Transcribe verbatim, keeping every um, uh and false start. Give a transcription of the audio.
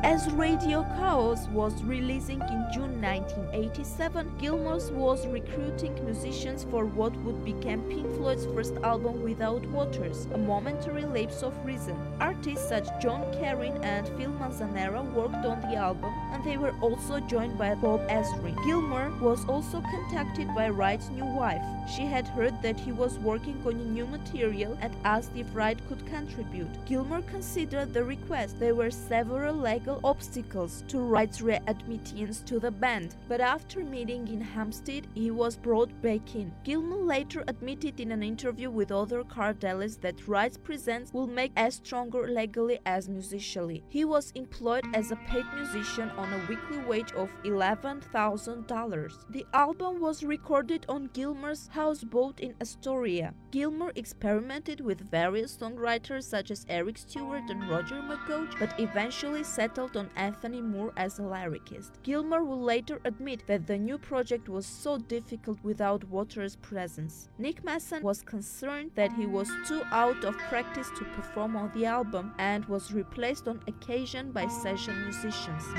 As Radio Chaos was releasing in June nineteen eighty-seven, Gilmour was recruiting musicians for what would become Pink Floyd's first album Without Waters, a momentary lapse of reason. Artists such as John Caryn and Phil Manzanera worked on the album, and they were also joined by Bob Ezrin. Gilmour was also contacted by Wright's new wife. She had heard that he was working on new material and asked if Wright could contribute. Gilmour considered the request. There were several legal obstacles to Wright's readmittance to the band, but after meeting in Hampstead, he was brought back in. Gilmour later admitted in an interview with author Carl Dawes that Wright's presence will make as stronger legally as musically. He was employed as a paid musician on a weekly wage of eleven thousand dollars. The album was recorded on Gilmour's houseboat in Astoria. Gilmour experimented with various songwriters such as Eric Stewart and Roger McGough, but eventually settled on Anthony Moore as a lyricist. Gilmour would later admit that the new project was so difficult without Waters' presence. Nick Mason was concerned that he was too out of practice to perform on the album and was replaced on occasion by session musicians.